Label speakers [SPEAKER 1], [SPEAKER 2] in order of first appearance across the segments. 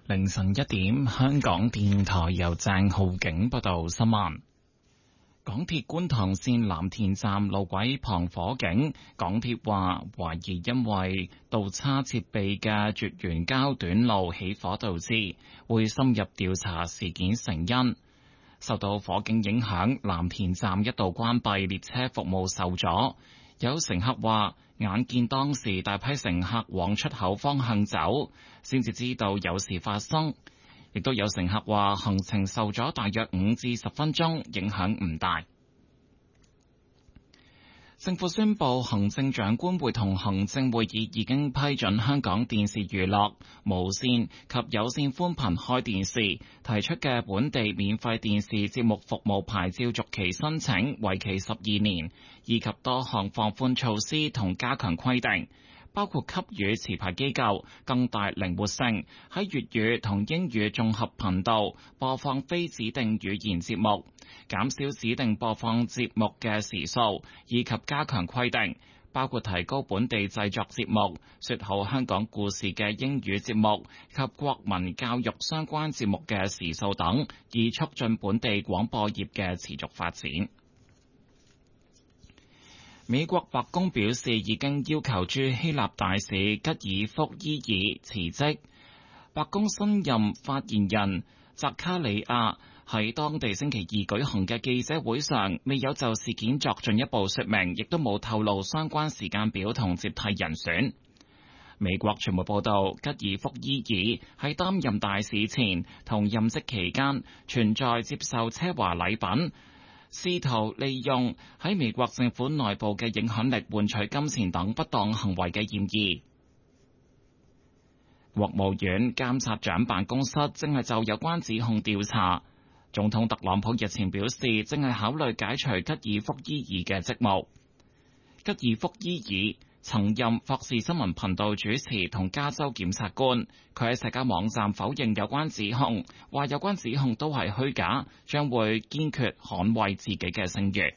[SPEAKER 1] 凌晨1點，香港電台由鄭浩景報道新聞。港鐵觀塘綫藍田站路軌旁火警，港鐵話懷疑因為倒叉設備嘅絕緣膠短路起火導致，會深入調查事件成因。受到火警影響，藍田站一度關閉，列車服務受阻。有乘客話眼見當時大批乘客往出口方向走，先至知道有事發生。亦都有乘客話行程受阻大約5至10分鐘，影響唔大。政府宣布，行政長官會同行政會議已經批准香港電視娛樂、無線及有線寬頻開電視提出嘅本地免費電視節目服務牌照續期申請，為期12年，以及多項放寬措施同加強規定，包括給予持牌機構更大靈活性，喺粵語同英語綜合頻道播放非指定語言節目，減少指定播放節目嘅時數，以及加強規定，包括提高本地製作節目、說好香港故事嘅英語節目及國民教育相關節目嘅時數等，以促進本地廣播業嘅持續發展。美國白宮表示，已經要求駐希臘大使吉爾福伊爾辭職。白宮新任發言人扎卡里亞喺當地星期二舉行嘅記者會上，未有就事件作進一步說明，亦都冇透露相關時間表同接替人選。美國傳媒報道，吉爾福伊爾喺擔任大使前同任職期間存在接受奢華禮品，試圖利用喺美國政府內部嘅影響力換取金錢等不當行為嘅嫌疑。國務院監察長辦公室正係就有關指控調查。總統特朗普日前表示，正係考慮解除吉爾福伊爾嘅職務。吉爾福伊爾曾任霍士新聞頻道主持同加州檢察官，佢喺社交網站否認有關指控，話有關指控都係虛假，將會堅決捍衛自己嘅聲譽。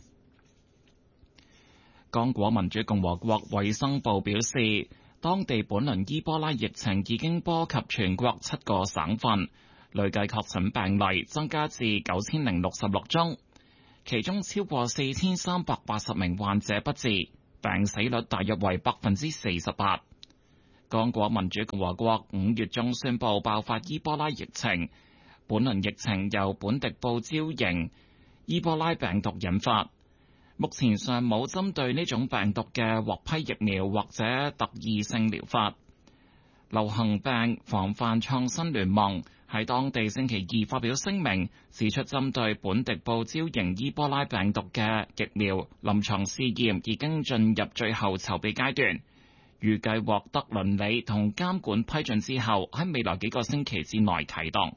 [SPEAKER 1] 剛果民主共和國衛生部表示，當地本輪伊波拉疫情已經波及全國7個省份，累計確診病例增加至9066宗，其中超過4380名患者不治，病死率大約為48%。剛果民主共和國5月中宣布爆發伊波拉疫情，本輪疫情由本迪布招型伊波拉病毒引發，目前尚冇針對呢種病毒嘅獲批疫苗或者特異性療法。流行病防範創新聯盟喺當地星期二發表聲明，指出針對本迪布招型伊波拉病毒嘅疫苗臨床試驗已經進入最後籌備階段，預計獲得倫理同監管批准之後，喺未來幾個星期之內啟動。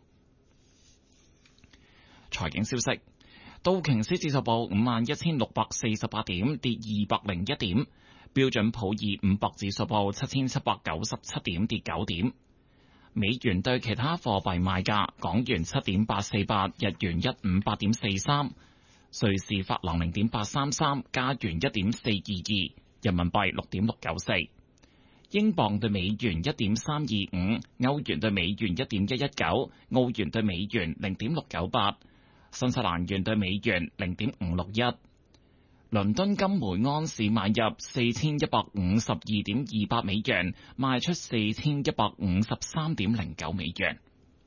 [SPEAKER 1] 財經消息，道瓊斯指數報51,648點，跌201點；標準普爾500指數報7,797點，跌9點。美元對其他貨幣賣價：港元7.848，日元158.43，瑞士法郎0.833，加元1.422，人民幣6.694，英鎊對美元1.325，歐元對美元1.119，澳元對美元0.698，新西蘭元對美元0.561。倫敦金每安士買入4152.28美元，賣出4153.09美元。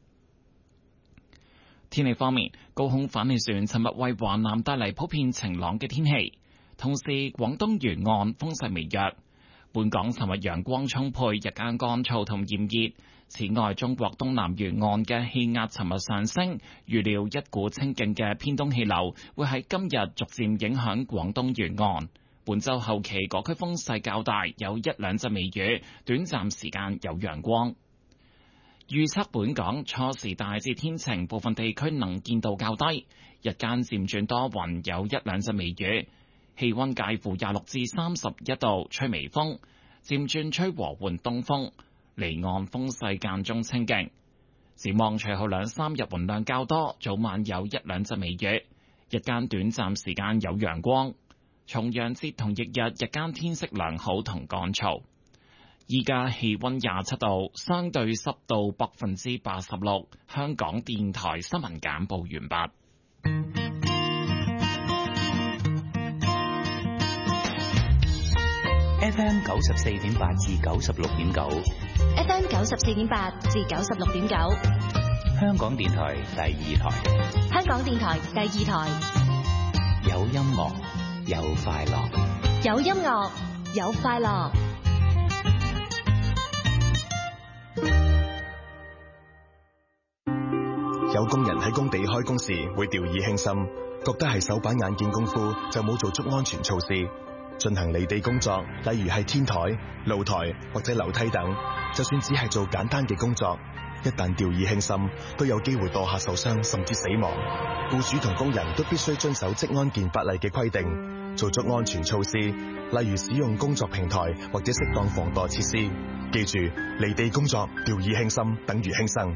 [SPEAKER 1] 天氣方面，高空反氣旋尋日為華南帶嚟普遍晴朗嘅天氣，同時廣東沿岸風勢微弱。本港尋日陽光充沛，日間乾燥同炎熱。此外，中國東南沿岸嘅氣壓尋日上升，預料一股清勁嘅偏東氣流會喺今日逐漸影響廣東沿岸。本週後期各區風勢較大，有一兩陣微雨，短暫時間有陽光。預測本港初時大致天晴，部分地區能見度較低，日間漸轉多雲，有一兩陣微雨。氣溫介乎26至31度，吹微風，漸轉吹和緩東風。離岸風勢間中清勁，展望隨後兩三日雲量較多，早晚有一兩陣微雨，日間短暫時間有陽光。重陽節同翌日日間天色良好同乾燥。 依家氣溫27度，相對濕度86%。香港電台新聞簡報完畢。
[SPEAKER 2] FM 94.8至96.9
[SPEAKER 3] ，FM 94.8至96.9，
[SPEAKER 2] 香港電台第二台，
[SPEAKER 3] 香港電台第二台，
[SPEAKER 2] 有音樂，有快樂，
[SPEAKER 3] 有音樂，有快樂。
[SPEAKER 4] 有工人喺工地開工時會掉以輕心，覺得係手板眼見功夫，就冇做足安全措施。進行離地工作，例如係天台、露台或者樓梯等，就算只係做簡單嘅工作，一旦掉以輕心，都有機會墮下受傷甚至死亡。僱主同工人都必須遵守職安健法例嘅規定，做足安全措施，例如使用工作平台或者適當防墮設施。記住，離地工作掉以輕心等於輕生。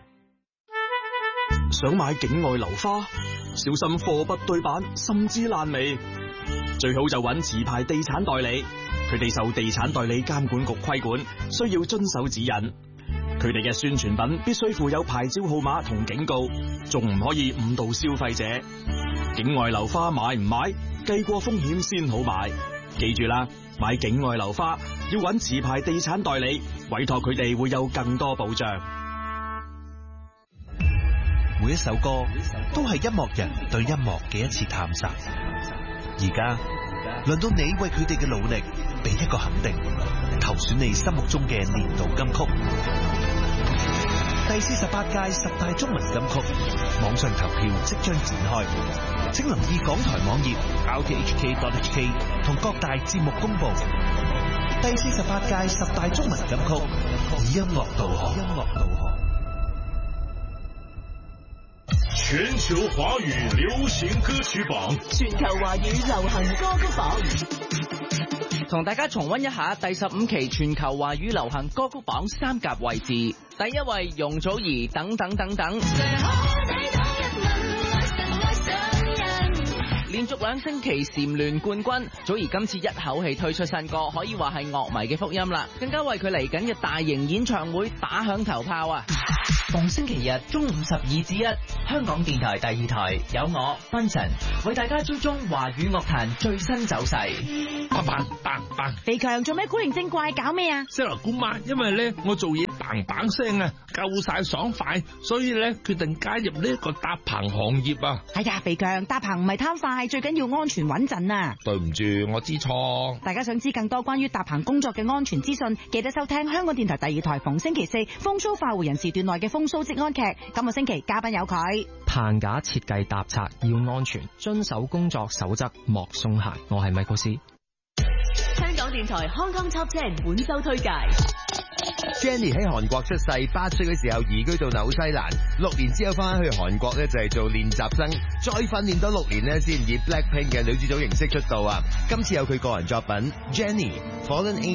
[SPEAKER 5] 想買境外樓花，小心貨不對版，甚至爛尾。最好就揾持牌地產代理，佢哋受地產代理監管局規管，需要遵守指引。佢哋嘅宣傳品必須附有牌照號碼同警告，仲唔可以誤導消費者。境外樓花買唔買，計過風險先好買。記住啦，買境外樓花要揾持牌地產代理，委託佢哋會有更多保障。
[SPEAKER 6] 每一首歌都係音樂人對音樂嘅一次探索。而家輪到你為佢哋嘅努力俾一個肯定，投選你心目中嘅年度金曲。第48屆10大中文金曲網上投票即將展開，請留意港台網頁 rthk.hk 同各大節目公布。第48屆10大中文金曲以音樂導航。
[SPEAKER 7] 全球華語流行歌曲榜，
[SPEAKER 8] 全球華語流行歌曲榜，同大家重溫一下第15期全球華語流行歌曲榜3甲位置。第一位容祖兒等等等等，連續2星期蟬聯冠軍，祖兒今次一口氣推出新歌，可以話係樂迷嘅福音啦，更加為佢嚟緊嘅大型演唱會打響頭炮啊！逢星期日中午12至1，香港電台第2台有我賓晨為大家追蹤華語樂壇最新走勢。
[SPEAKER 9] 肥強做咩古靈精怪搞咩啊？
[SPEAKER 10] 西來姑媽，因為咧我做嘢嘭嘭聲啊，夠晒爽快，所以咧決定加入呢一個搭棚行業啊。
[SPEAKER 9] 哎呀，肥強搭棚唔係貪快，最緊要安全穩陣啊！
[SPEAKER 10] 對唔住，我知錯。
[SPEAKER 9] 大家想知更多關於搭棚工作嘅安全資訊，記得收聽香港電台第2台逢星期4風騷快活人時段內嘅風騷職安劇。今個星期嘉賓有佢。
[SPEAKER 11] 棚架設計搭拆要安全，遵守工作守則莫鬆懈。我係米高斯。
[SPEAKER 8] 香港電台 Hong Kong Top 10本周推介。
[SPEAKER 12] Jenny 喺韓國出世，8歲嘅時候移居到紐西蘭，6年之後翻去韓國咧就係做練習生，再訓練多6年咧先以 Blackpink 嘅女主組形式出道啊！今次有佢個人作品 Jenny Fallen Angel。